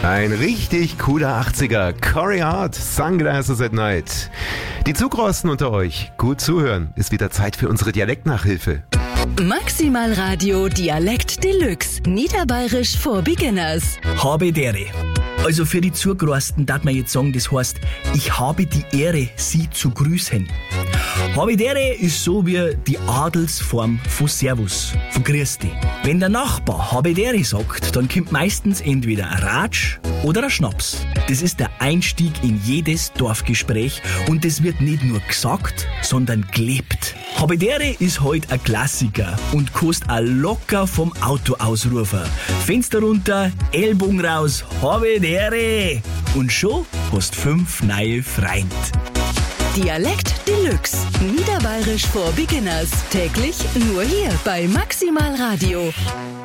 Ein richtig cooler 80er. Corey Hart, Sunglasses at Night. Die Zugrosten unter euch, gut zuhören. Ist wieder Zeit für unsere Dialektnachhilfe. Maximal Radio Dialekt Deluxe. Niederbayerisch for Beginners. Habe dere. Also für die Zugereisten darf man jetzt sagen, das heißt, ich habe die Ehre, Sie zu grüßen. Habe dere ist so wie die Adelsform von Servus, von Grüß dich. Wenn der Nachbar habe dere sagt, dann kommt meistens entweder ein Ratsch oder ein Schnaps. Das ist der Einstieg in jedes Dorfgespräch und das wird nicht nur gesagt, sondern gelebt. Habe dere ist heute ein Klassiker und kannst auch locker vom Auto ausrufen. Fenster runter, Ellbogen raus, habe dere. Und schon hast 5 neue Freund. Dialekt Deluxe. Niederbayerisch for Beginners. Täglich nur hier bei Maximal Radio.